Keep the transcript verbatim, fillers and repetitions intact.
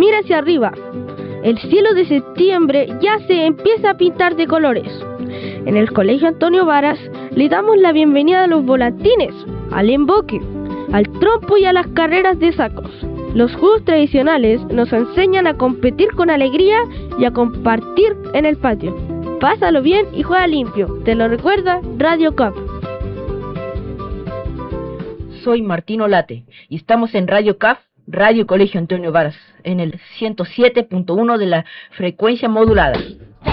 mira hacia arriba. El cielo de septiembre ya se empieza a pintar de colores. En el Colegio Antonio Varas le damos la bienvenida a los volatines, al emboque, al trompo y a las carreras de sacos. Los juegos tradicionales nos enseñan a competir con alegría y a compartir en el patio. Pásalo bien y juega limpio. Te lo recuerda Radio C A F. Soy Martín Olate y estamos en Radio C A F, Radio Colegio Antonio Varas, en el ciento siete punto uno de la frecuencia modulada.